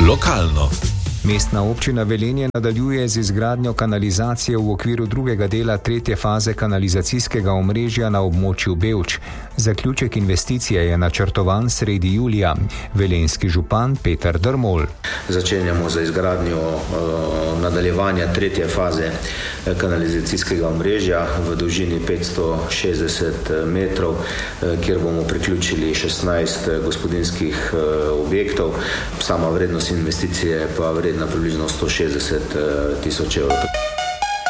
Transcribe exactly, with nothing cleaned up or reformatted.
Lokalno. Mestna občina Velenje nadaljuje z izgradnjo kanalizacije v okviru drugega dela tretje faze kanalizacijskega omrežja na območju Bevč. Zaključek investicije je načrtovan sredi julija. Velenjski župan Peter Drmol. Začenjamo za izgradnjo uh, nadaljevanja tretje faze kanalizacijskega omrežja v dolžini petsto šestdeset metrov, uh, kjer bomo priključili šestnajst gospodinjskih uh, objektov. Sama vrednost investicije pa vredna na približno sto šestdeset tisoč evrov.